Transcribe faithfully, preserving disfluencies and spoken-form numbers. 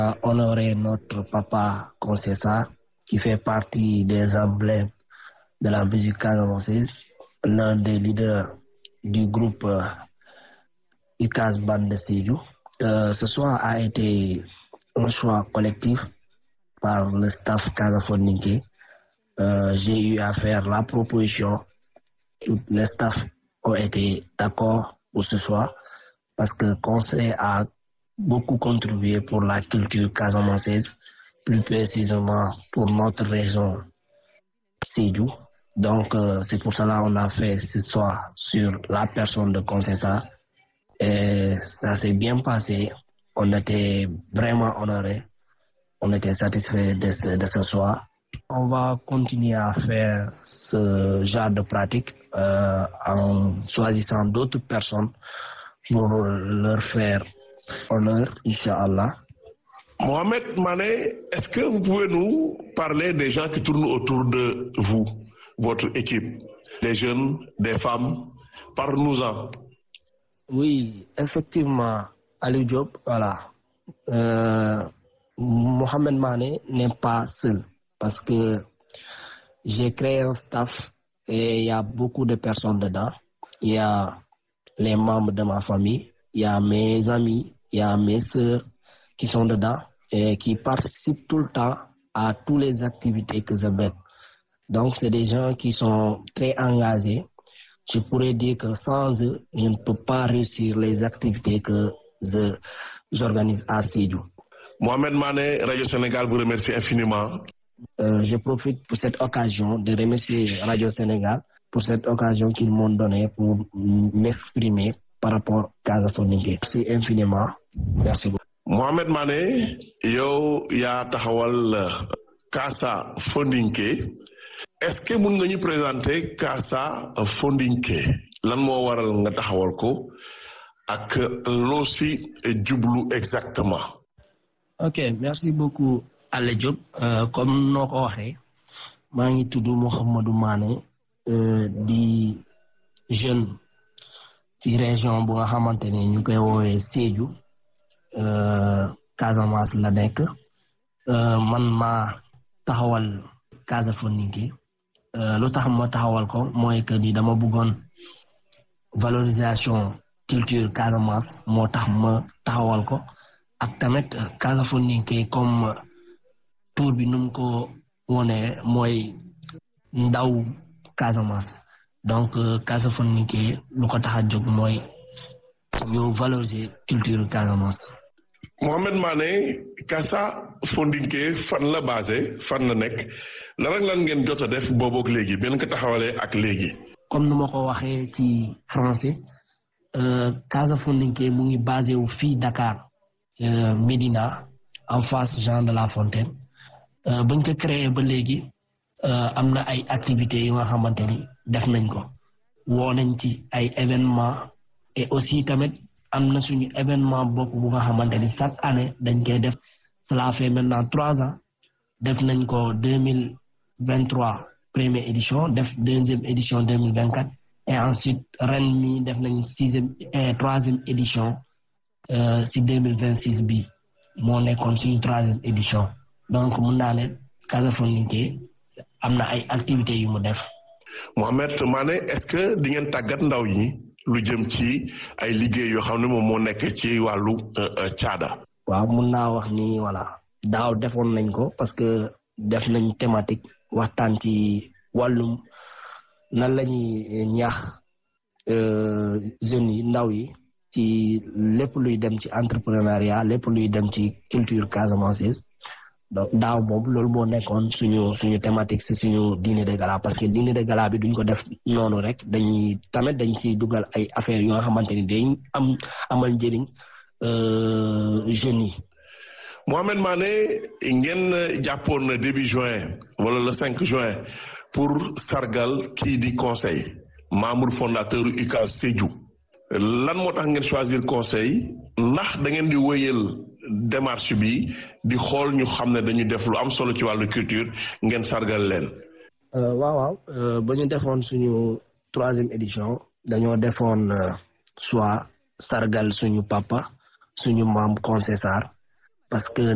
à honorer notre papa Concessa, qui fait partie des emblèmes de la musique casamançaise, l'un des leaders du groupe euh, Icas Band de Sédhiou. Euh, ce soir a été un choix collectif par le staff Casafonninké. Euh, j'ai eu à faire la proposition. Tout le staff ont été d'accord pour ce soir parce que le conseil a beaucoup contribué pour la culture casamançaise, plus précisément pour notre région Sédhiou. Donc, euh, c'est pour cela qu'on a fait ce soir sur la personne de Concessa. Et ça s'est bien passé. On était vraiment honorés. On était satisfaits de ce, de ce soir. On va continuer à faire ce genre de pratique euh, en choisissant d'autres personnes pour leur faire honneur, Inch'Allah. Mohamed Mané, est-ce que vous pouvez nous parler des gens qui tournent autour de vous, votre équipe, des jeunes, des femmes? Parle-nous-en. Oui, effectivement, Ali Diop, voilà. Euh, Mohamed Mané n'est pas seul parce que j'ai créé un staff et il y a beaucoup de personnes dedans. Il y a les membres de ma famille, il y a mes amis, il y a mes sœurs qui sont dedans et qui participent tout le temps à toutes les activités que je mène. Donc, c'est des gens qui sont très engagés. Je pourrais dire que sans eux, je ne peux pas réussir les activités que je, j'organise à Sédhiou. Mohamed Mané, Radio Sénégal vous remercie infiniment. Euh, je profite pour cette occasion de remercier Radio Sénégal pour cette occasion qu'ils m'ont donnée pour m'exprimer par rapport à Casafonninké. Merci infiniment. Merci beaucoup. Mohamed Mané, yow yaa taxawal Casafonninké. Est-ce que mën nga ñu présenter Casafonninké lan moo waral nga taxawal ko ak loo si jublu exactement? Ok, merci beaucoup Ali Diop. Euh, comme noo ko waxee maa ngi tudd Mouhamadou Mané euh, di jeune ci région bu nga xamante ne ñu koy woowee Sédhiou euh, Casamance la nekk. Euh, man maa taxawal Casafonninké. Euh, lu tax ma taxawal ko mooy que ni dama bëggoon valorisation culture Casamance moo tax ma taxawal ko ak tamit Casafonninké comme tour bi nu mu ko wone mooy ndaw Casamance. Donc Casafonninké lu ko tax a jóg mooy ñu valoriser culture Casamance. Mohamed Mané, Casafonninké fan la basé fan la nekk lan ak lan ngeen jot a def boobook léegi benn ko taxawalee ak léegi. Comme nu ma ko waxee ci français euh, Casafonninké mu ngi basé wu fii Dakar euh, Médina en face Jean de la Fontaine. Euh, bañ ko créé ba léegi euh, am na ay activités yu nga xamante ni def nañ ko woo nañ ci ay événements et aussi tamit am na suñu événement bopp bu nga xamante ni chaque année dañ koy def. Cela fait maintenant trois ans def nañ ko deux mille vingt-trois première édition def deuxième édition deux mille vingt-quatre et ensuite ren mi def nañ sixième et troisième édition euh, si deux mille vingt-six bi moo nekkoon suñu troisième édition. Donc mun naa ne Casafonninké am na ay activités yu mu def. Mohamed Mané, est-ce que di ngeen tàggat ndaw ñi lu jëm ci ay liggéey yoo xam ne moom moo nekk ci wàllu caada? Waaw mun naa wax ni voilà daaw defoon nañ ko parce que def nañ thématique waxtaan ci wàllum nan la ñuy ñaax jeunes yi ndaw yi ci lépp luy dem ci entrepreneuriat lépp luy dem ci culture casamançaise. Donc daaw boobu loolu moo nekkoon suñu suñu thématique si suñu dîner de gala parce que dîner de gala bi duñ ko def noonu rek dañuy tamit dañ ci dugal ay affaires yoo nga xamante ni dañ am amal njëriñ jeunes yi. Mohamed Mané, ngeen jàppoon na début juin wala le cinq juin pour sargal kii di conseil membre fondateur U C A S Sédhiou lan moo tax ngeen choisir conseil ndax da ngeen di wéyal démarche bi di xool ñu xam ne dañu def lu am solo ci wàllu culture ngeen sargal leen. waaw waaw ba ñu defoon suñu troisième édition dañoo defoon soit sargal suñu papa suñu maam Concessa parce que